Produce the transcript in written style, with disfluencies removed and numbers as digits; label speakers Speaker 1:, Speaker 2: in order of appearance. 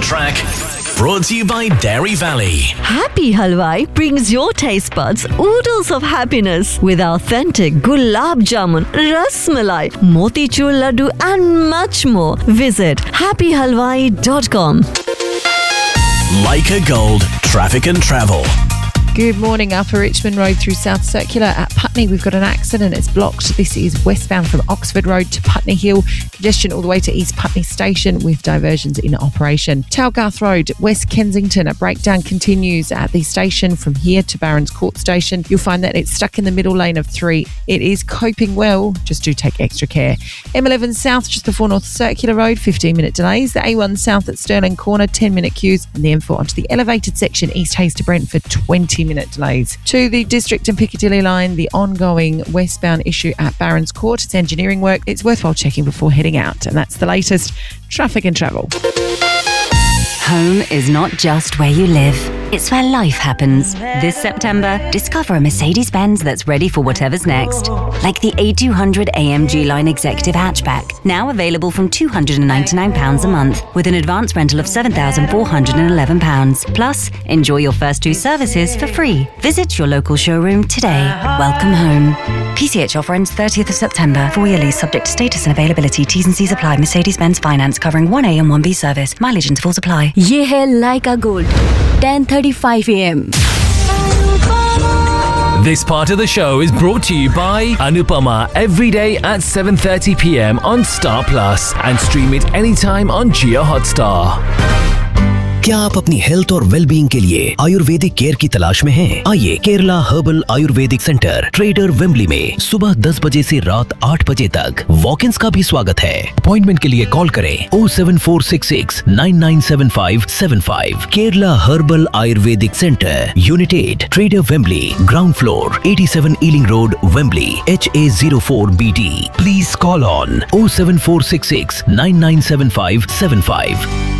Speaker 1: track. Brought to you by Dairy Valley.
Speaker 2: Happy Halwai brings your taste buds oodles of happiness with authentic gulab jamun, ras malai, motichur laddu and much more. Visit happyhalwai.com.
Speaker 1: Leica Gold Traffic and Travel.
Speaker 3: Good morning. Upper Richmond Road through South Circular at Putney. We've got an accident. It's blocked. This is westbound from Oxford Road to Putney Hill. Congestion all the way to East Putney Station with diversions in operation. Talgarth Road, West Kensington. A breakdown continues at the station from here to Barons Court Station. You'll find that it's stuck in the middle lane of 3. It is coping well. Just do take extra care. M11 South just before North Circular Road, 15-minute delays. The A1 South at Stirling Corner, 10-minute queues. And the M4 onto the elevated section East Hayes to Brentford, 20-minute delays. To the District and Piccadilly line, the ongoing westbound issue at Barons Court. It's engineering work. It's worthwhile checking before heading out. And that's the latest traffic and travel.
Speaker 4: Home is not just where you live, it's where life happens. This September, discover a Mercedes-Benz that's ready for whatever's next. Like the A200 AMG Line Executive Hatchback, now available from £299 a month, with an advance rental of £7,411. Plus, enjoy your first 2 services for free. Visit your local showroom today. Welcome home. PCH offer ends 30th of September. 4-year lease subject to status and availability. T's and C's apply. Mercedes-Benz Finance covering 1A and 1B service. Mileage intervals apply.
Speaker 5: ये है Leica Gold 10:35 AM.
Speaker 1: This part of the show is brought to you by Anupama every day at 7:30 p.m. on Star Plus and stream it anytime on Jio Hotstar.
Speaker 6: क्या आप अपनी health और wellbeing के लिए Ayurvedic care की तलाश में हैं? आइए Kerala herbal Ayurvedic centre trader Wembley में सुबह 10 बजे से रात 8 बजे तक वॉक-इन्स का भी स्वागत है। अपॉइंटमेंट के लिए कॉल करें 07466 997575। Kerala herbal Ayurvedic centre, unit 8, trader Wembley, ground floor, 87 ailing road, Wembley, HA04BD। Please call on 07466 997575।